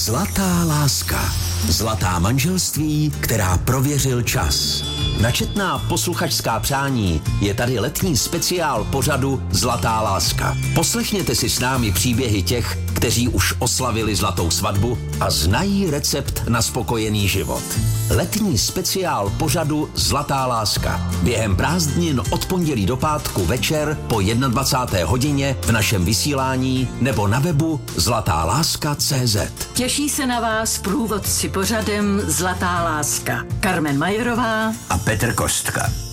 Zlatá láska. Zlatá manželství, která prověřil čas. Načetná posluchačská přání je tady letní speciál pořadu Zlatá láska. Poslechněte si s námi příběhy těch, kteří už oslavili zlatou svatbu a znají recept na spokojený život. Letní speciál pořadu Zlatá láska. Během prázdnin od pondělí do pátku večer po 21. hodině v našem vysílání nebo na webu zlatáláska.cz. Těší se na vás průvodci pořadem Zlatá láska. Karmen Majerová a Petr Kostka.